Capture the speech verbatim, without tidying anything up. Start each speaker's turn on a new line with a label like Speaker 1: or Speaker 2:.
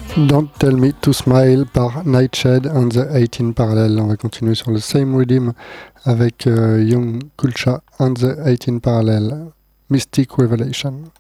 Speaker 1: Don't Tell Me to Smile par Nightshade and the eighteen Parallel. On va continuer sur le same rhythm avec euh, Young Kulcha and the eighteen Parallel. Mystic Revelation.